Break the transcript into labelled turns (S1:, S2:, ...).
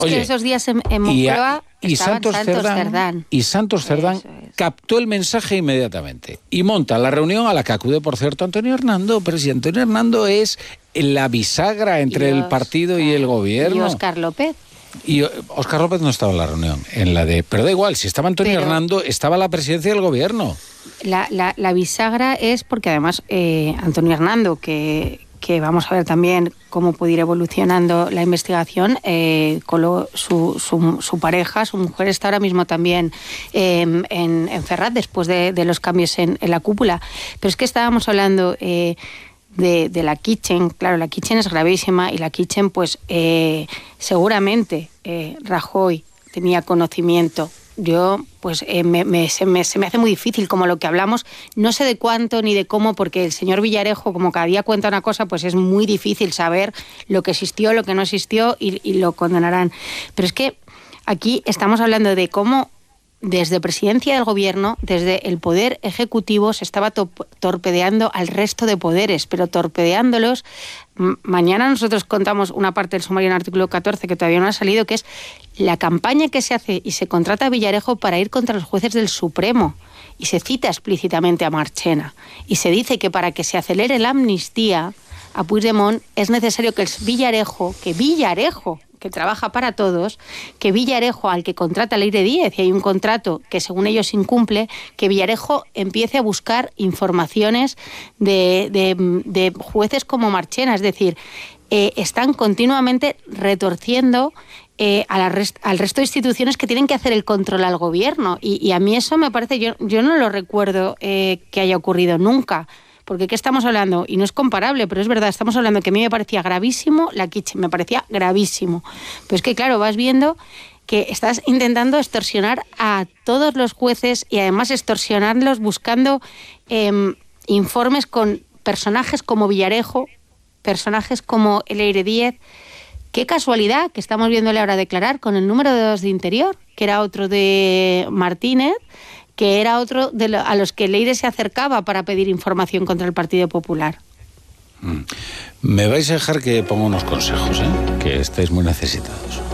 S1: Oye,
S2: que esos días en Moncloa estaban
S1: Santos Cerdán. Y Santos Cerdán captó el mensaje inmediatamente y monta la reunión a la que acude, por cierto, Antonio Hernando. Pero si Antonio Hernando es la bisagra entre el partido y el gobierno.
S2: Y Óscar López.
S1: Y Óscar López no estaba en la reunión, pero da igual, si estaba Antonio Hernando, estaba la presidencia del gobierno.
S2: La bisagra es porque además Antonio Hernando, que vamos a ver también cómo puede ir evolucionando la investigación, su pareja, su mujer, está ahora mismo también en Ferraz después de los cambios en la cúpula. Pero es que estábamos hablando de la Kitchen. Claro, la Kitchen es gravísima y la Kitchen, pues seguramente Rajoy tenía conocimiento. Yo, pues se me hace muy difícil, como lo que hablamos, no sé de cuánto ni de cómo, porque el señor Villarejo, como cada día cuenta una cosa, pues es muy difícil saber lo que existió, lo que no existió y lo condenarán. Pero es que aquí estamos hablando de cómo desde presidencia del gobierno, desde el poder ejecutivo, se estaba torpedeando al resto de poderes, pero torpedeándolos. Mañana nosotros contamos una parte del sumario en el artículo 14 que todavía no ha salido, que es la campaña que se hace y se contrata a Villarejo para ir contra los jueces del Supremo. Y se cita explícitamente a Marchena. Y se dice que para que se acelere la amnistía a Puigdemont es necesario que Villarejo, que trabaja para todos, que Villarejo, al que contrata Leire Díez, y hay un contrato que según ellos incumple, que Villarejo empiece a buscar informaciones de jueces como Marchena. Es decir, están continuamente retorciendo al resto de instituciones que tienen que hacer el control al gobierno. Y a mí eso me parece, yo no lo recuerdo que haya ocurrido nunca. Porque ¿qué estamos hablando? Y no es comparable, pero es verdad, estamos hablando que a mí me parecía gravísimo, la Kitchen me parecía gravísimo. Pero es que, claro, vas viendo que estás intentando extorsionar a todos los jueces y además extorsionarlos buscando informes con personajes como Villarejo, personajes como Leire Díez. Qué casualidad que estamos viéndole ahora declarar con el número 2 de Interior, que era otro de Martínez, que era otro a los que Leire se acercaba para pedir información contra el Partido Popular.
S1: Me vais a dejar que ponga unos consejos, que estáis muy necesitados.